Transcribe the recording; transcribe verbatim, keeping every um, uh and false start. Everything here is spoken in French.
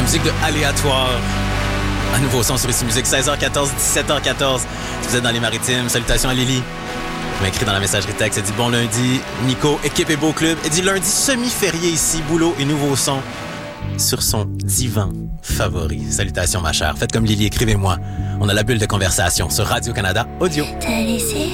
musique de Aléatoire. Un nouveau son sur Ici Musique, seize heures quatorze, dix-sept heures quatorze. Si vous êtes dans les maritimes, salutations à Lily. Elle m'a écrit dans la messagerie texte, elle dit bon lundi, Nico, équipe et beau club. Elle dit lundi semi-férié ici, boulot et nouveau son sur son divan favori. Salutations ma chère, faites comme Lily, écrivez-moi. On a la bulle de conversation sur Radio-Canada Audio. T'as laissé